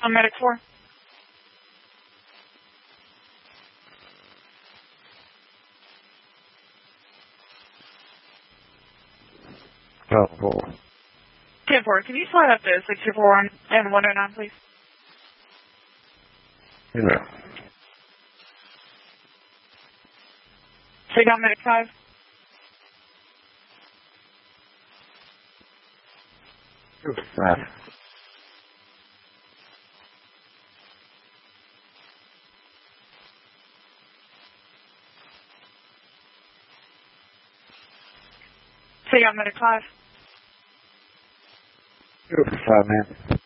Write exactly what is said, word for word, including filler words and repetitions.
On medic four. Oh, four. ten four, can you slide up to six two four one and one oh nine, please? Yeah. Take on medic five. Five. Take on medic five. Five, man.